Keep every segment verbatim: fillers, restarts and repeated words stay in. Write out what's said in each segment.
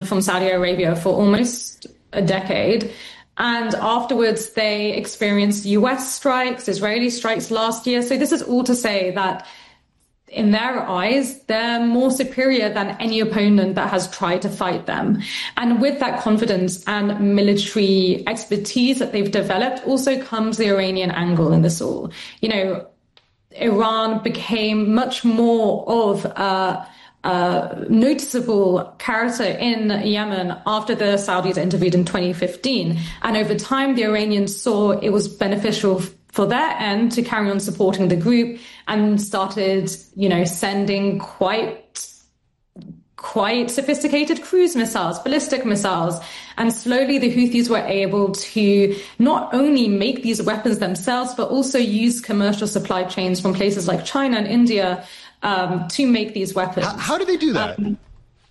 from Saudi Arabia for almost a decade. And afterwards, they experienced U S strikes, Israeli strikes last year. So this is all to say that in their eyes, they're more superior than any opponent that has tried to fight them. And with that confidence and military expertise that they've developed also comes the Iranian angle in this all. You know, Iran became much more of a, a noticeable character in Yemen after the Saudis intervened in twenty fifteen. And over time, the Iranians saw it was beneficial for their end to carry on supporting the group and started, you know, sending quite, quite sophisticated cruise missiles, ballistic missiles. And slowly the Houthis were able to not only make these weapons themselves, but also use commercial supply chains from places like China and India um, to make these weapons. How, how do they do that? Um,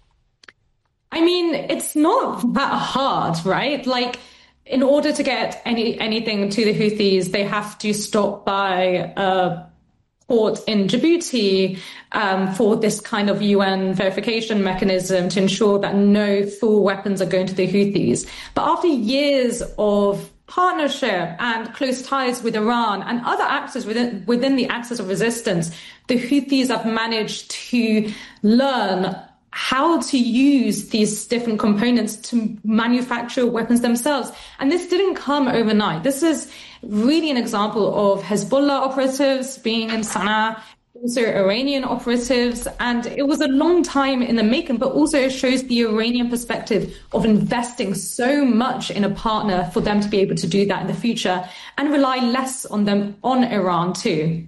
I mean, it's not that hard, right? Like, in order to get any anything to the Houthis, they have to stop by a port in Djibouti um, for this kind of U N verification mechanism to ensure that no full weapons are going to the Houthis. But after years of partnership and close ties with Iran and other actors within, within the axis of resistance, the Houthis have managed to learn how to use these different components to manufacture weapons themselves. And this didn't come overnight. This is really an example of Hezbollah operatives being in Sana'a, also Iranian operatives. And it was a long time in the making, but also it shows the Iranian perspective of investing so much in a partner for them to be able to do that in the future and rely less on them, on Iran too.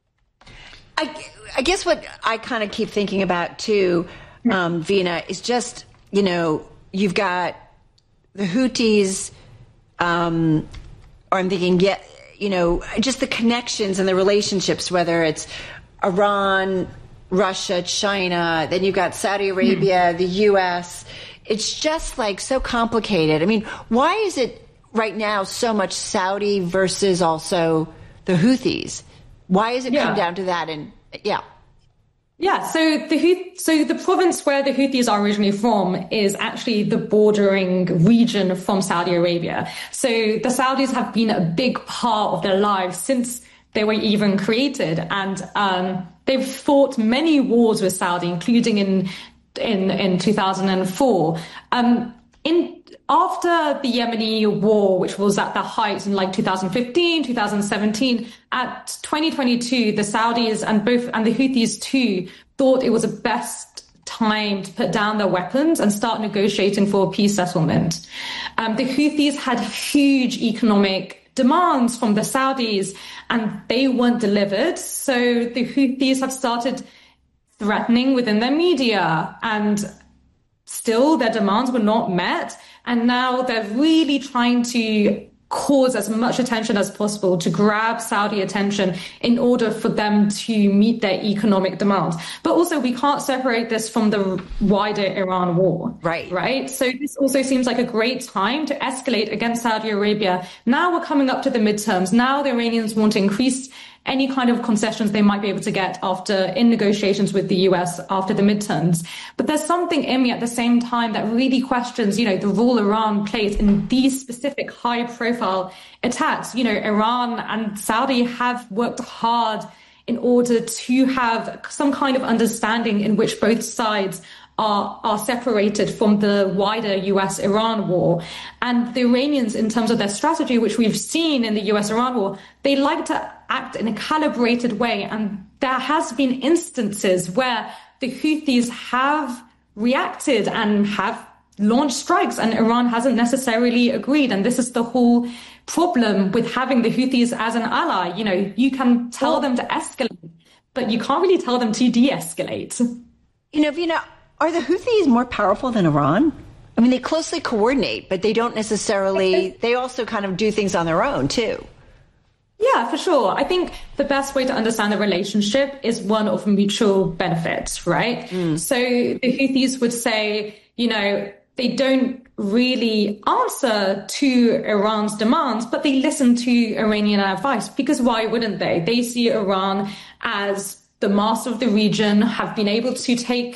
I, I guess what I kind of keep thinking about too, Um, Veena, is just, you know, you've got the Houthis, um, or I'm thinking, yeah, you know, just the connections and the relationships, whether it's Iran, Russia, China, then you've got Saudi Arabia, mm. the U S. It's just like so complicated. I mean, why is it right now so much Saudi versus also the Houthis? Why does it yeah. come down to that? And yeah. Yeah, so the so the province where the Houthis are originally from is actually the bordering region from Saudi Arabia. So the Saudis have been a big part of their lives since they were even created, and um, they've fought many wars with Saudi, including in in in two thousand four. Um, in After the Yemeni war, which was at the height in like two thousand fifteen, two thousand seventeen, at twenty twenty-two, the Saudis and both and the Houthis too thought it was the best time to put down their weapons and start negotiating for a peace settlement. Um, the Houthis had huge economic demands from the Saudis and they weren't delivered. So the Houthis have started threatening within their media, and still their demands were not met. And now they're really trying to cause as much attention as possible to grab Saudi attention in order for them to meet their economic demands. But also we can't separate this from the wider Iran war. Right. Right. So this also seems like a great time to escalate against Saudi Arabia. Now we're coming up to the midterms. Now the Iranians want to increase any kind of concessions they might be able to get after in negotiations with the U S after the midterms. But there's something in me at the same time that really questions, you know, the role Iran plays in these specific high profile attacks. You know, Iran and Saudi have worked hard in order to have some kind of understanding in which both sides are, are separated from the wider U S Iran war. And the Iranians, in terms of their strategy, which we've seen in the U S Iran war, they like to act in a calibrated way. And there has been instances where the Houthis have reacted and have launched strikes and Iran hasn't necessarily agreed. And this is the whole problem with having the Houthis as an ally. You know, you can tell well, them to escalate, but you can't really tell them to de-escalate. You know, Veena, are the Houthis more powerful than Iran? I mean, they closely coordinate, but they don't necessarily, they also kind of do things on their own too. Yeah, for sure. I think the best way to understand the relationship is one of mutual benefits, right? Mm. So the Houthis would say, you know, they don't really answer to Iran's demands, but they listen to Iranian advice, because why wouldn't they? They see Iran as the master of the region, have been able to take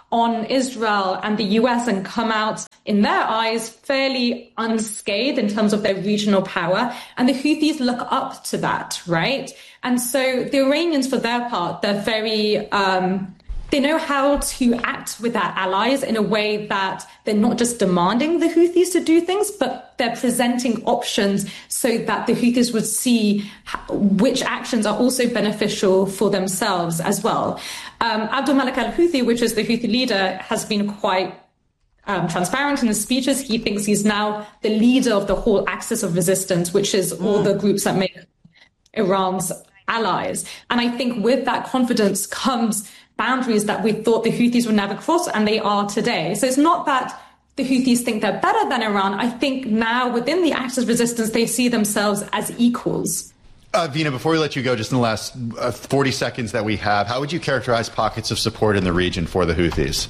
on Israel and the U S and come out, in their eyes, fairly unscathed in terms of their regional power. And the Houthis look up to that, right? And so the Iranians, for their part, they're very, um, they know how to act with their allies in a way that they're not just demanding the Houthis to do things, but they're presenting options so that the Houthis would see which actions are also beneficial for themselves as well. Um, Abdul Malik al-Houthi, which is the Houthi leader, has been quite um, transparent in his speeches. He thinks he's now the leader of the whole axis of resistance, which is all the groups that make Iran's allies. And I think with that confidence comes boundaries that we thought the Houthis would never cross, and they are today. So it's not that the Houthis think they're better than Iran. I think now within the axis of resistance, they see themselves as equals. Uh, Veena, before we let you go, just in the last uh, forty seconds that we have, how would you characterize pockets of support in the region for the Houthis?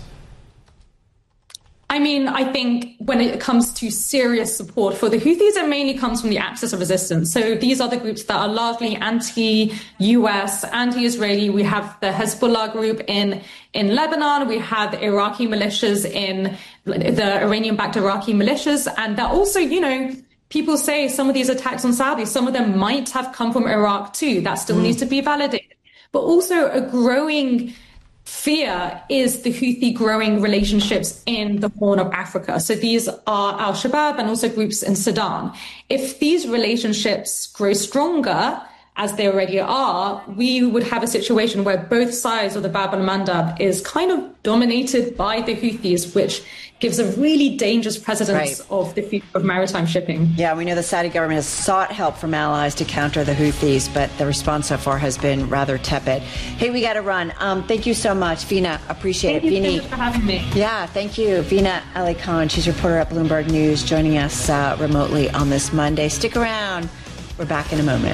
I mean, I think when it comes to serious support for the Houthis, it mainly comes from the axis of resistance. So these are the groups that are largely anti-U S, anti-Israeli. We have the Hezbollah group in, in Lebanon. We have the Iraqi militias in the Iranian-backed Iraqi militias. And they're also, you know, people say some of these attacks on Saudi, some of them might have come from Iraq too. That still mm. needs to be validated. But also a growing fear is the Houthi growing relationships in the Horn of Africa. So these are al-Shabaab and also groups in Sudan. If these relationships grow stronger, as they already are, we would have a situation where both sides of the Bab al-Mandab is kind of dominated by the Houthis, which gives a really dangerous precedent right. of the future of maritime shipping. Yeah, we know the Saudi government has sought help from allies to counter the Houthis, but the response so far has been rather tepid. Hey, we got to run. Um, thank you so much, Veena. Appreciate thank it. Thank you Veena, so much for having me. Yeah, thank you. Veena Ali Khan, she's a reporter at Bloomberg News, joining us uh, remotely on this Monday. Stick around. We're back in a moment.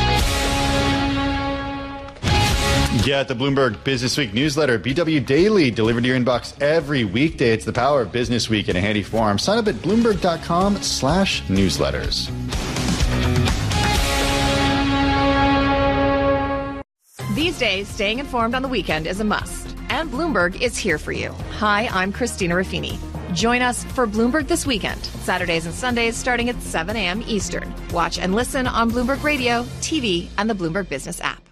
Get the Bloomberg Business Week newsletter, B W Daily, delivered to your inbox every weekday. It's the power of Business Week in a handy form. Sign up at Bloomberg.com slash newsletters. These days, staying informed on the weekend is a must. And Bloomberg is here for you. Hi, I'm Christina Ruffini. Join us for Bloomberg This Weekend, Saturdays and Sundays starting at seven a.m. Eastern. Watch and listen on Bloomberg Radio, T V, and the Bloomberg Business app.